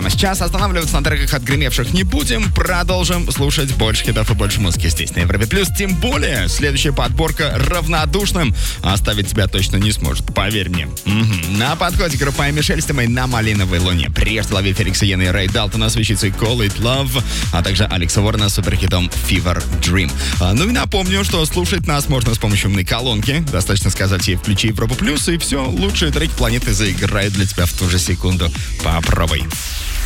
Сейчас останавливаться на треках отгремевших не будем. Продолжим слушать больше хитов и больше музыки здесь на Европе Плюс. Тем более, следующая подборка равнодушным оставить тебя точно не сможет. Поверь мне. На подходе группа Мишель с темой «На малиновой луне». Прежде лови Феликса Йена и Рэй Далтона с вещицей «Call It Love», а также Алекса Уоррена с суперхитом «Fever Dream». Ну и напомню, что слушать нас можно с помощью умной колонки. Достаточно сказать ей «Включи Европу Плюс», и все, лучшие треки планеты заиграют для тебя в ту же секунду. Попробуй.